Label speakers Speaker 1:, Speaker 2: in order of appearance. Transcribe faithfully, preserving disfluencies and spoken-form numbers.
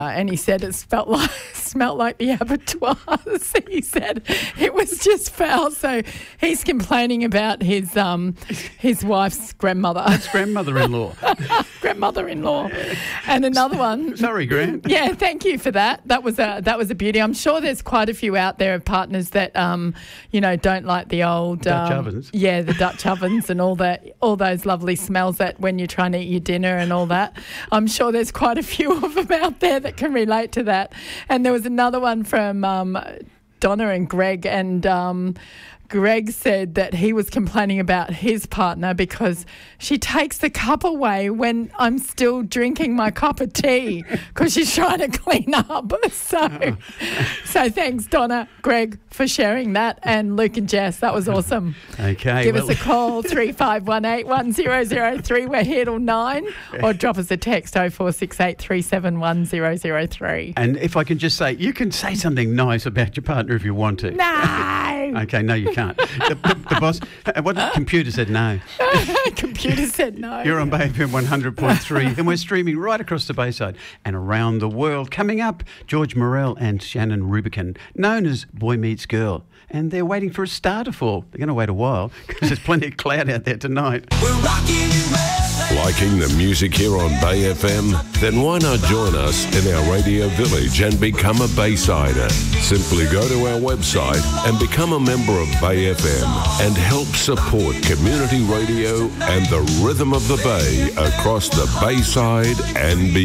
Speaker 1: Uh, and he said it smelt like, smelt like the abattoirs. He said it was just foul. So he's complaining about his um, his wife's grandmother.
Speaker 2: That's grandmother-in-law.
Speaker 1: grandmother-in-law. And another one.
Speaker 2: Sorry, Gran.
Speaker 1: Yeah, thank you for that. That was a that was a beauty. I'm sure there's quite a few out there of partners that um, you know, don't like the old
Speaker 2: Dutch
Speaker 1: um,
Speaker 2: ovens.
Speaker 1: Yeah, the Dutch ovens and all that, all those lovely smells that when you're trying to eat your dinner and all that. I'm sure there's quite a few of them out there that can relate to that. And there was another one from um, Donna and Greg, and um, Greg said that he was complaining about his partner because she takes the cup away when I'm still drinking my cup of tea because she's trying to clean up. So, so thanks, Donna, Greg, for sharing that, and Luke and Jess. That was awesome.
Speaker 2: Okay.
Speaker 1: Give
Speaker 2: well,
Speaker 1: us a call, three five one eight, one zero zero three. We're here till nine, or drop us a text, oh four six eight, three seven one, zero zero three.
Speaker 2: And if I can just say, you can say something nice about your partner if you want to.
Speaker 1: No!
Speaker 2: Okay, no, you can't. The, the, the boss, what the computer said no.
Speaker 1: Computer said no.
Speaker 2: You're on Bay F M one hundred point three, and we're streaming right across the Bayside and around the world. Coming up, George Morel and Shannon Rubicon, known as Boy Meets Girl. And they're waiting for a star to fall. They're going to wait a while because there's plenty of cloud out there tonight.
Speaker 3: We're rocking you,
Speaker 4: Liking the music here on Bay F M? Then why not join us in our radio village and become a Baysider? Simply go to our website and become a member of Bay F M and help support community radio and the rhythm of the Bay across the Bayside and beyond.